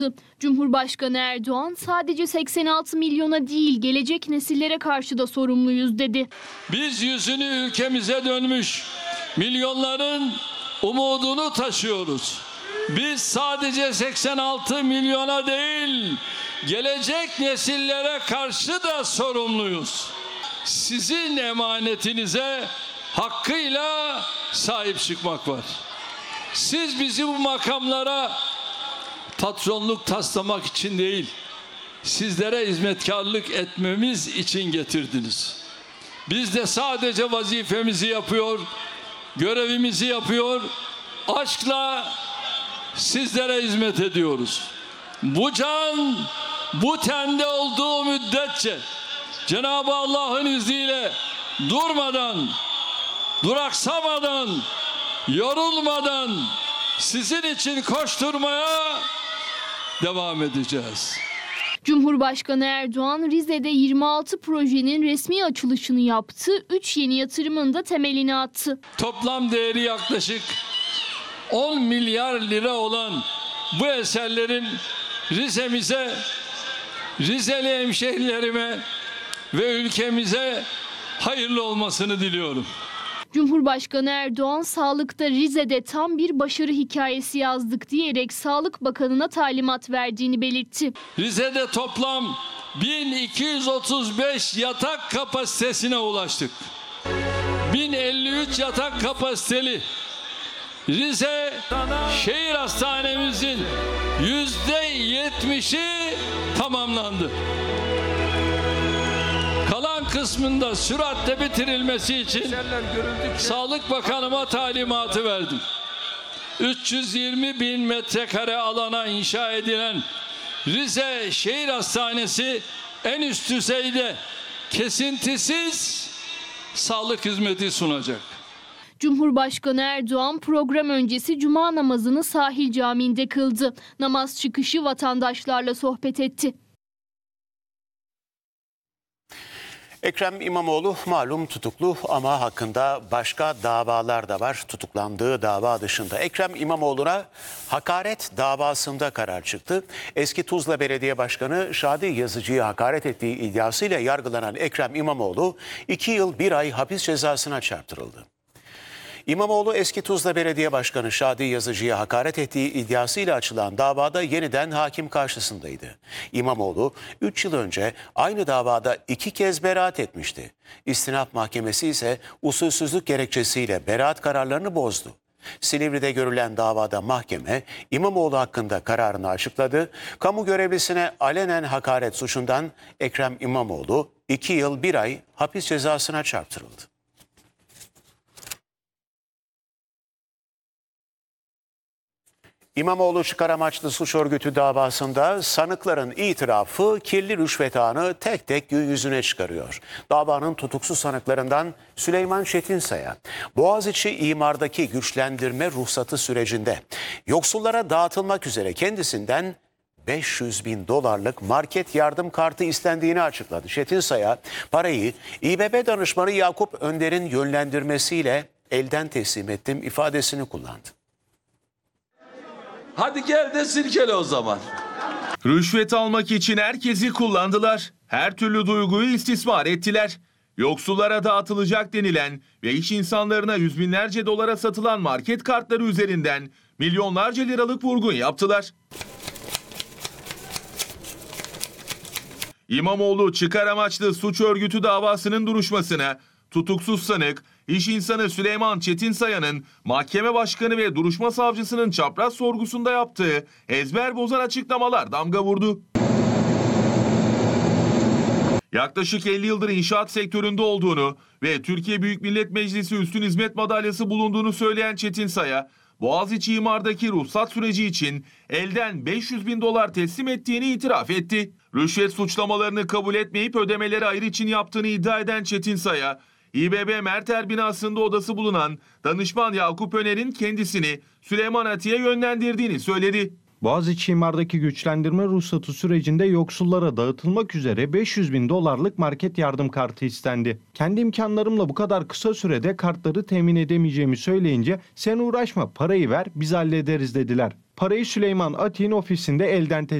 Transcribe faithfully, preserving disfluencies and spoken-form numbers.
Cumhurbaşkanı Erdoğan sadece seksen altı milyona değil gelecek nesillere karşı da sorumluyuz dedi. Biz yüzünü ülkemize dönmüş milyonların umudunu taşıyoruz. Biz sadece seksen altı milyona değil gelecek nesillere karşı da sorumluyuz. Sizin emanetinize hakkıyla sahip çıkmak var. Siz bizi bu makamlara patronluk taslamak için değil, sizlere hizmetkarlık etmemiz için getirdiniz. Biz de sadece vazifemizi yapıyor, görevimizi yapıyor, aşkla sizlere hizmet ediyoruz. Bu can, bu tende olduğu müddetçe Cenab-ı Allah'ın izniyle durmadan, duraksamadan, yorulmadan sizin için koşturmaya devam edeceğiz. Cumhurbaşkanı Erdoğan Rize'de yirmi altı projenin resmi açılışını yaptı, üç yeni yatırımın da temelini attı. Toplam değeri yaklaşık on milyar lira olan bu eserlerin Rize'mize, Rizeli hemşehrilerime ve ülkemize hayırlı olmasını diliyorum. Cumhurbaşkanı Erdoğan sağlıkta Rize'de tam bir başarı hikayesi yazdık diyerek Sağlık Bakanı'na talimat verdiğini belirtti. Rize'de toplam bin iki yüz otuz beş yatak kapasitesine ulaştık. bin elli üç yatak kapasiteli Rize Şehir Hastanemizin yüzde yetmişi tamamlandı. Kalan kısmında süratle bitirilmesi için Sağlık Bakanıma talimatı verdim. üç yüz yirmi bin metrekare alana inşa edilen Rize Şehir Hastanesi en üst düzeyde kesintisiz sağlık hizmeti sunacak. Cumhurbaşkanı Erdoğan program öncesi cuma namazını Sahil Camii'nde kıldı. Namaz çıkışı vatandaşlarla sohbet etti. Ekrem İmamoğlu malum tutuklu ama hakkında başka davalar da var tutuklandığı dava dışında. Ekrem İmamoğlu'na hakaret davasında karar çıktı. Eski Tuzla Belediye Başkanı Şadi Yazıcı'yı hakaret ettiği iddiasıyla yargılanan Ekrem İmamoğlu iki yıl bir ay hapis cezasına çarptırıldı. İmamoğlu eski Tuzla Belediye Başkanı Şadi Yazıcı'ya hakaret ettiği iddiasıyla açılan davada yeniden hakim karşısındaydı. İmamoğlu üç yıl önce aynı davada iki kez beraat etmişti. İstinaf Mahkemesi ise usulsüzlük gerekçesiyle beraat kararlarını bozdu. Silivri'de görülen davada mahkeme İmamoğlu hakkında kararını açıkladı. Kamu görevlisine alenen hakaret suçundan Ekrem İmamoğlu iki yıl bir ay hapis cezasına çarptırıldı. İmamoğlu çıkar amaçlı suç örgütü davasında sanıkların itirafı kirli rüşvet ağını tek tek gün yüzüne çıkarıyor. Davanın tutuksuz sanıklarından Süleyman Çetinsay'a Boğaziçi imardaki güçlendirme ruhsatı sürecinde yoksullara dağıtılmak üzere kendisinden beş yüz bin dolarlık market yardım kartı istendiğini açıkladı. Çetinsay'a parayı İBB danışmanı Yakup Önder'in yönlendirmesiyle elden teslim ettim ifadesini kullandı. Hadi gel de sirkele o zaman. Rüşvet almak için herkesi kullandılar. Her türlü duyguyu istismar ettiler. Yoksullara dağıtılacak denilen ve iş insanlarına yüz binlerce dolara satılan market kartları üzerinden milyonlarca liralık vurgun yaptılar. İmamoğlu çıkar amaçlı suç örgütü davasının duruşmasına tutuksuz sanık, iş insanı Süleyman Çetinsaya'nın mahkeme başkanı ve duruşma savcısının çapraz sorgusunda yaptığı ezber bozan açıklamalar damga vurdu. Yaklaşık elli yıldır inşaat sektöründe olduğunu ve Türkiye Büyük Millet Meclisi Üstün Hizmet Madalyası bulunduğunu söyleyen Çetinsaya, Boğaziçi imardaki ruhsat süreci için elden beş yüz bin dolar teslim ettiğini itiraf etti. Rüşvet suçlamalarını kabul etmeyip ödemeleri ayrı için yaptığını iddia eden Çetinsaya, İBB Merter binasında odası bulunan danışman Yakup Öner'in kendisini Süleyman Ati'ye yönlendirdiğini söyledi. Boğaziçi imardaki güçlendirme ruhsatı sürecinde yoksullara dağıtılmak üzere beş yüz bin dolarlık market yardım kartı istendi. Kendi imkanlarımla bu kadar kısa sürede kartları temin edemeyeceğimi söyleyince sen uğraşma parayı ver biz hallederiz dediler. Parayı Süleyman Atik'in ofisinde elden teslim